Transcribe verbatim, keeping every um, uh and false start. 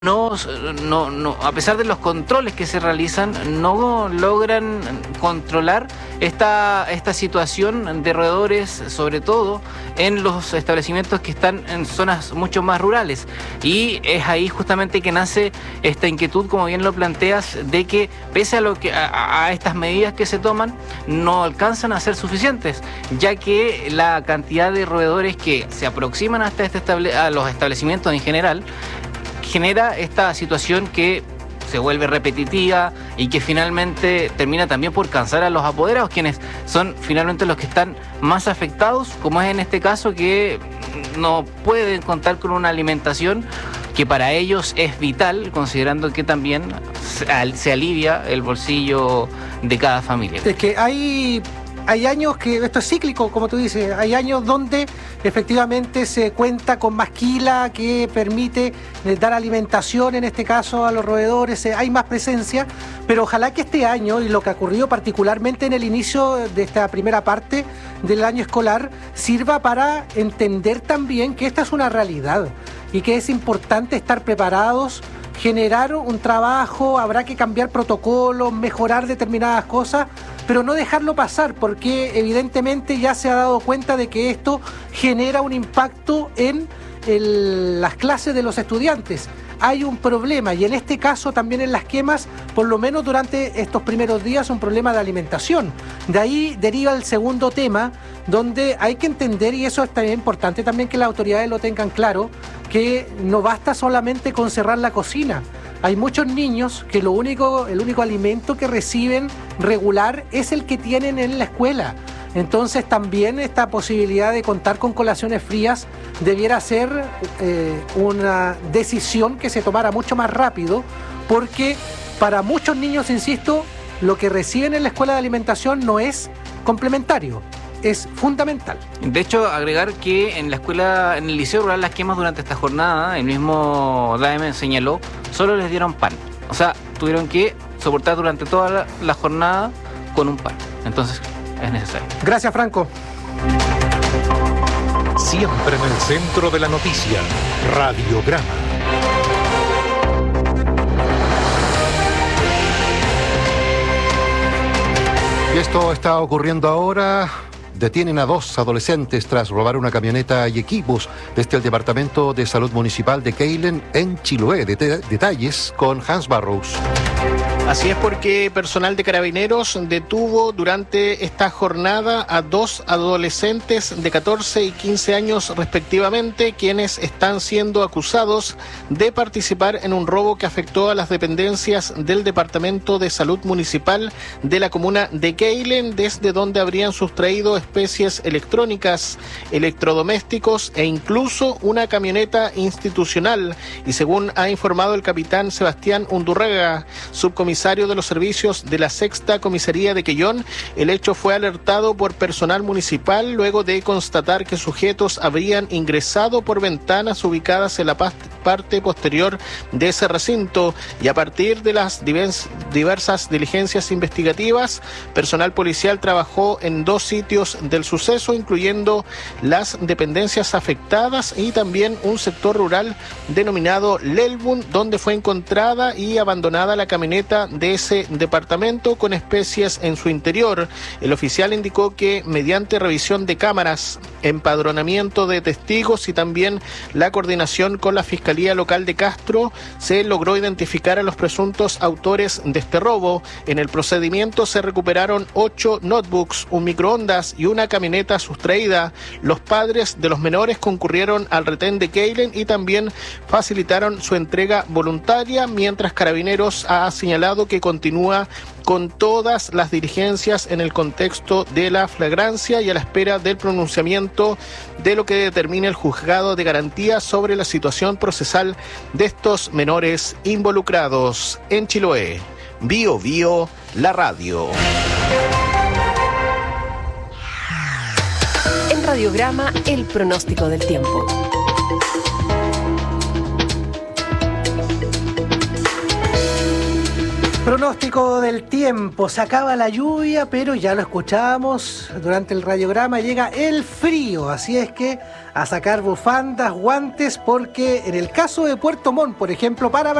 No, no, no, a pesar de los controles que se realizan, no logran controlar esta, esta situación de roedores, sobre todo en los establecimientos que están en zonas mucho más rurales. Y es ahí justamente que nace esta inquietud, como bien lo planteas, de que pese a, lo que, a, a estas medidas que se toman, no alcanzan a ser suficientes, ya que la cantidad de roedores que se aproximan hasta este estable, a los establecimientos en general, genera esta situación que se vuelve repetitiva y que finalmente termina también por cansar a los apoderados, quienes son finalmente los que están más afectados, como es en este caso, que no pueden contar con una alimentación que para ellos es vital, considerando que también se alivia el bolsillo de cada familia. Es que hay... Hay años que, esto es cíclico, como tú dices, hay años donde efectivamente se cuenta con masquila que permite dar alimentación, en este caso a los roedores, hay más presencia, pero ojalá que este año, y lo que ha ocurrido particularmente en el inicio de esta primera parte del año escolar, sirva para entender también que esta es una realidad y que es importante estar preparados, generar un trabajo, habrá que cambiar protocolos, mejorar determinadas cosas, pero no dejarlo pasar, porque evidentemente ya se ha dado cuenta de que esto genera un impacto en el, las clases de los estudiantes. Hay un problema, y en este caso también en las quemas, por lo menos durante estos primeros días, un problema de alimentación. De ahí deriva el segundo tema, donde hay que entender, y eso es también importante también que las autoridades lo tengan claro, que no basta solamente con cerrar la cocina. Hay muchos niños que lo único, el único alimento que reciben regular es el que tienen en la escuela. Entonces también esta posibilidad de contar con colaciones frías debiera ser eh, una decisión que se tomara mucho más rápido, porque para muchos niños, insisto, lo que reciben en la escuela de alimentación no es complementario, es fundamental. De hecho, agregar que en la escuela, en el Liceo Rural Las Quemas, durante esta jornada, el mismo D A E M señaló, solo les dieron pan. O sea, tuvieron que soportar durante toda la, la jornada con un pan. Entonces, es necesario. Gracias, Franco. Siempre en el centro de la noticia, Radiograma. Y esto está ocurriendo ahora. Detienen a dos adolescentes tras robar una camioneta y equipos desde el Departamento de Salud Municipal de Keilen en Chiloé. Det- detalles con Hans Barrows. Así es, porque personal de Carabineros detuvo durante esta jornada a dos adolescentes de catorce y quince años respectivamente, quienes están siendo acusados de participar en un robo que afectó a las dependencias del Departamento de Salud Municipal de la comuna de Keilen, desde donde habrían sustraído especies electrónicas, electrodomésticos e incluso una camioneta institucional. Y según ha informado el capitán Sebastián Undurraga, subcomisario de los servicios de la Sexta Comisaría de Quellón, el hecho fue alertado por personal municipal luego de constatar que sujetos habrían ingresado por ventanas ubicadas en la parte posterior de ese recinto, y a partir de las diversas diligencias investigativas, personal policial trabajó en dos sitios del suceso, incluyendo las dependencias afectadas y también un sector rural denominado Lelbun, donde fue encontrada y abandonada la camioneta de ese departamento con especies en su interior. El oficial indicó que mediante revisión de cámaras, empadronamiento de testigos y también la coordinación con la Fiscalía Local de Castro, se logró identificar a los presuntos autores de este robo. En el procedimiento se recuperaron ocho notebooks, un microondas y una camioneta sustraída. Los padres de los menores concurrieron al retén de Keilen y también facilitaron su entrega voluntaria, mientras Carabineros ha señalado que continúa con todas las diligencias en el contexto de la flagrancia y a la espera del pronunciamiento de lo que determine el juzgado de garantía sobre la situación procesal de estos menores involucrados. En Chiloé, Bio Bio, la radio. En Radiograma, el pronóstico del tiempo. Pronóstico del tiempo, se acaba la lluvia, pero ya lo escuchábamos durante el radiograma, llega el frío, así es que a sacar bufandas, guantes, porque en el caso de Puerto Montt, por ejemplo, para